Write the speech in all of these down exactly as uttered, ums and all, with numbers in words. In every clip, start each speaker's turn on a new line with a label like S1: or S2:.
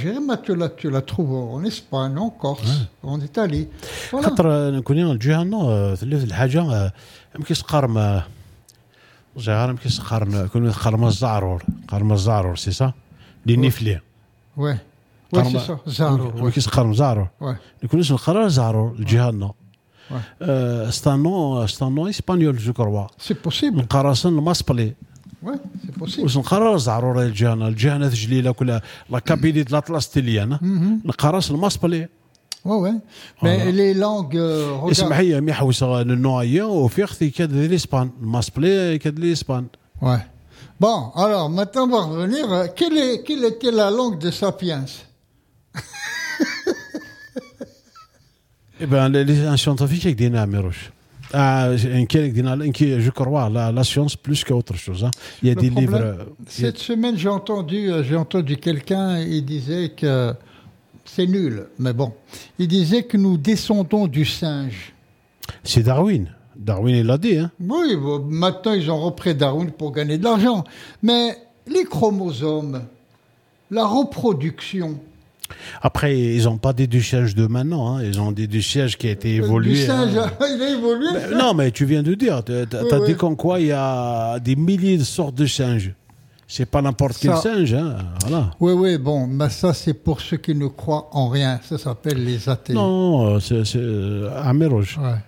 S1: Algérie, mais tu la, tu la trouves en Espagne, en Corse, ouais. en Italie.
S2: Voilà. خاطر نكون الجهه نو ثلاث الحاجه يمكن قارم جار يمكن قارن كون قارم الزعرور قارم الزعرور سي سا لي نيفلي
S1: وي وي سي سا زعرور
S2: يمكن قارم زعرور يكون اسم القرار زعرور الجهه نو استانو استانو اسبانيول جو كروا
S1: سي بوسيبل
S2: القراصن ماسبلي
S1: وي سي بوسيبل
S2: واش نقرر زعرور الجهه الجهه جليله كلها لا كابيليت لاطلاس تيليان نقراص الماسبلي
S1: Ouais, ouais. Mais voilà. Les langues. Euh,
S2: اسمح لي مي حوسه النوعيه وفي اختي كاد الاسبان ماسبلي كاد الاسبان.
S1: Ouais. Bon, alors maintenant on va revenir. Quelle, est, quelle était la langue de Sapiens?
S2: Eh ben, les scientifiques qui disent Mirosh. Ah, qui disent qui je crois la la science plus qu'autre chose. Hein. Il y a
S1: Le
S2: des
S1: problème,
S2: livres.
S1: Cette a... semaine, j'ai entendu, j'ai entendu quelqu'un, il disait que. C'est nul, mais bon. Il disait que nous descendons du singe.
S2: C'est Darwin. Darwin, il l'a dit. Hein.
S1: Oui, bon, maintenant ils ont repris Darwin pour gagner de l'argent. Mais les chromosomes, la reproduction.
S2: Après, ils n'ont pas des duchèges de maintenant. Hein. Ils ont des duchèges qui a été évolué.
S1: Du singe, hein. Il a évolué.
S2: Ben, non, mais tu viens de dire. Tu as oui, dit oui. Qu'en quoi il y a des milliers de sortes de singes. C'est pas n'importe quel ça, singe, hein. Voilà.
S1: Oui, oui, bon, mais ça, c'est pour ceux qui ne croient en rien. Ça s'appelle les athées.
S2: Non, c'est, c'est Amirouge.
S1: Ouais.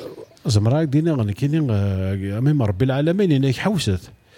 S2: زمراك دينا غنكينين امام رب العالمين انك حوست.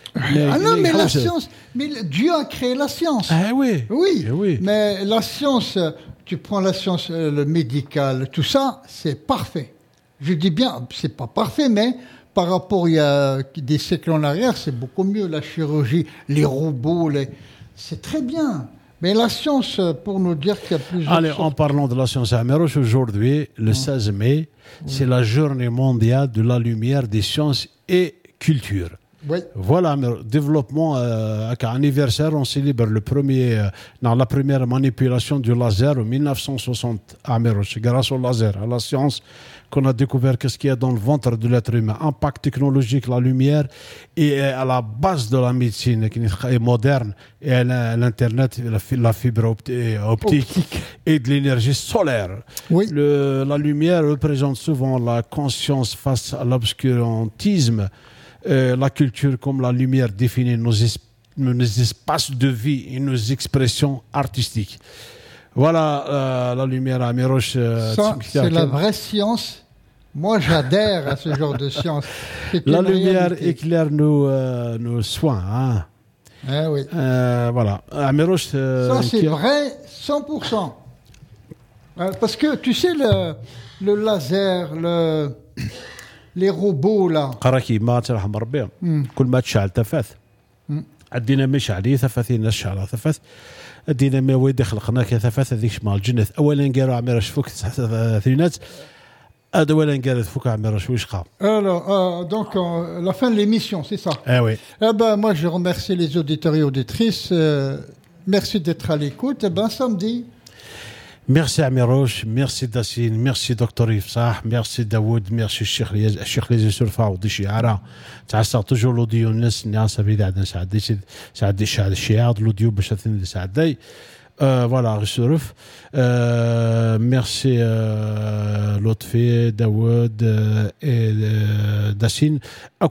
S1: Ah non, mais la science, mais Dieu a créé la science.
S2: Ah oui.
S1: Oui.
S2: Eh oui.
S1: Mais la science, tu prends la science, le médical, tout ça, c'est parfait. Je dis bien, c'est pas parfait, mais par rapport il y a des siècles en arrière, c'est beaucoup mieux la chirurgie, les robots, les... c'est très bien. Mais la science, pour nous dire qu'il y a plusieurs.
S2: Allez, sortes... en parlant de la science, Amirouche, aujourd'hui, le mmh. seize mai, mmh. c'est la journée mondiale de la lumière, des sciences et culture.
S1: Oui.
S2: Voilà, développement euh, anniversaire, on célèbre le premier, euh, dans la première manipulation du laser en dix-neuf cent soixante à Amirouche, grâce au laser, à la science. Qu'on a découvert qu'est-ce qu'il y a dans le ventre de l'être humain, impact technologique, la lumière, et à la base de la médecine qui est moderne, et à l'internet, la fibre optique, optique et de l'énergie solaire.
S1: Oui.
S2: Le, la lumière représente souvent la conscience face à l'obscurantisme, euh, la culture comme la lumière définit nos, es- nos espaces de vie et nos expressions artistiques. Voilà euh, la lumière à Amirouche. Euh,
S1: Ça, c'est la vraie science. Moi, j'adhère à ce genre de science. C'est
S2: la lumière réalité. Éclaire nos, euh, nos soins. Hein.
S1: Eh oui.
S2: Euh, voilà. Amirouche. Euh,
S1: Ça, c'est
S2: qui...
S1: vrai, cent pour cent. Euh, parce que, tu sais, le, le laser, le, les robots, là.
S2: قراكي ما ترحم ربي كل ما تشعل تفاث عندنا مشعلي ثفاثين الشعل ثفاث ادينا ما ويدي خلقنا كثفاث هذيك شمال الجنة اولا قالوا عميرش فوق ثلاثينات هذا اولا قالوا فوق عميرش ويش قام.
S1: Alors euh, donc euh, la fin de l'émission, c'est ça.
S2: Ah oui.
S1: Eh ben moi je remercie les auditeurs et auditrices. Euh, merci d'être à l'écoute. Eh ben samedi.
S2: Merci Amirouche, merci Dassine, merci Docteur Ifsah, merci Daoud, merci Cheikh Liaz, Cheikh Liaz Surfa ودي شعارة تعسر توجور لوديو الناس الناس بيد عندنا سعدي سعدي الشعار لوديو باش تثني سعدي Euh, voilà, Ressuruf. Euh, merci euh, Lotfi, Daoud euh, et euh, Dassine. On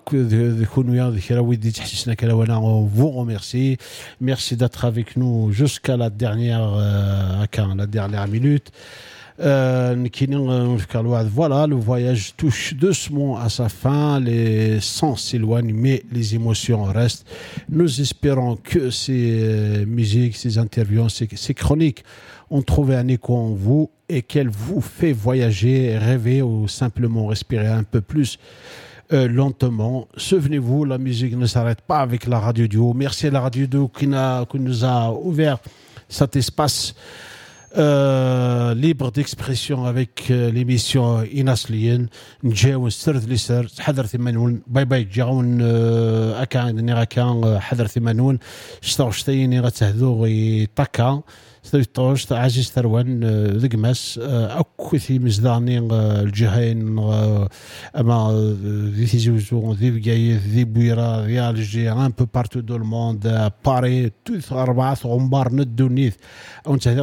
S2: vous remercie. Merci d'être avec nous jusqu'à la dernière, euh, la dernière minute. Euh, voilà, le voyage touche doucement à sa fin, les sens s'éloignent, mais les émotions restent. Nous espérons que ces musiques, ces interviews, ces, ces chroniques ont trouvé un écho en vous et qu'elles vous fait voyager, rêver ou simplement respirer un peu plus euh, lentement. Souvenez-vous, la musique ne s'arrête pas avec la Radio Duo. Merci à la Radio Duo qui, n'a, qui nous a ouvert cet espace Euh, libre d'expression avec euh, l'émission Inasliyen نجاو السرد لسر حذر ثمانون باي باي جاون اكا نيراكا حذر ثمانون شتو شتيني غتهذو غي طاكا ستوش عزيز ثروان ذقماس اكو ثي مزداني الجهين اما ذي تيزوزو ذي بقايث ذي بويرا ذي الجي ان بو بارتو دو الموند باري تو اربعه غمبار ندونيث